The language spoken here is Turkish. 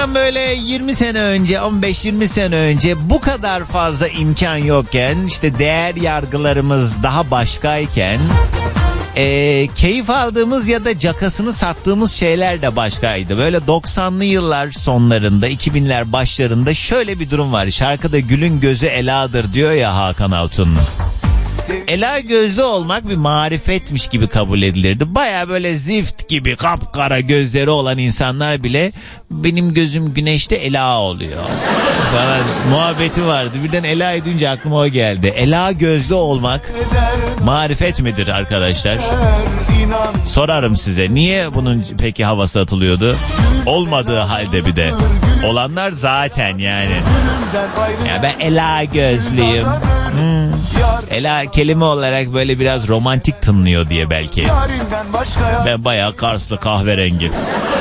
Bundan böyle 20 sene önce, 15-20 sene önce bu kadar fazla imkan yokken, işte değer yargılarımız daha başkayken, keyif aldığımız ya da cakasını sattığımız şeyler de başkaydı. Böyle 90'lı yıllar sonlarında, 2000'ler başlarında şöyle bir durum var. Şarkıda Gülün Gözü Ela'dır diyor ya Hakan Altun. Ela gözlü olmak bir marifetmiş gibi kabul edilirdi. Baya böyle zift gibi kapkara gözleri olan insanlar bile benim gözüm güneşte Ela oluyor falan muhabbeti vardı. Birden Ela'yı duyunca aklıma o geldi. Ela gözlü olmak marifet midir arkadaşlar? Sorarım size. Niye bunun peki havası atılıyordu? Olmadığı halde bir de. Olanlar zaten yani. Ya ben Ela gözlüyüm. Ela kelime olarak böyle biraz romantik tınlıyor diye belki. Ben bayağı Karslı kahverengi.